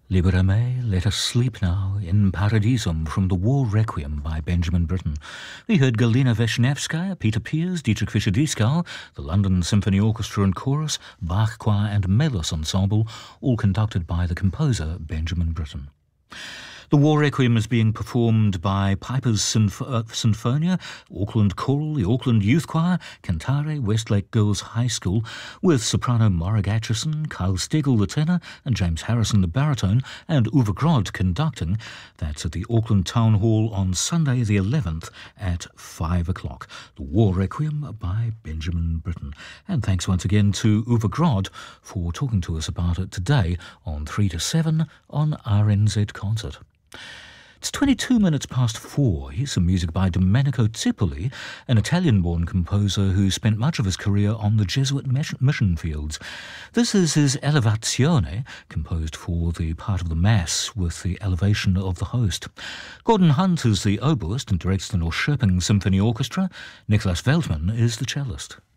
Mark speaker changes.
Speaker 1: Libera me, let us sleep now, in Paradisum from the War Requiem by Benjamin Britten. We heard Galina Veshnevskaya, Peter Pears, Dietrich Fischer-Dieskau, the London Symphony Orchestra and Chorus, Bach Choir and Melos Ensemble, all conducted by the composer Benjamin Britten. The War Requiem is being performed by Piper's Sinfonia, Auckland Choral, the Auckland Youth Choir, Cantare, Westlake Girls High School, with soprano Morag Atchison, Kyle Stegel the tenor, and James Harrison the baritone, and Uwe Grod conducting. That's at the Auckland Town Hall on Sunday the 11th at 5 o'clock. The War Requiem by Benjamin Britten. And thanks once again to Uwe Grod for talking to us about it today on 3 to 7 on RNZ Concert. It's 22 minutes past 4. Here's some music by Domenico Zipoli, an Italian-born composer who spent much of his career on the Jesuit mission fields. This is his Elevazione, composed for the part of the Mass with the elevation of the host. Gordon Hunt is the oboist and directs the Norrköping Symphony Orchestra. Nicholas Veltman is the cellist.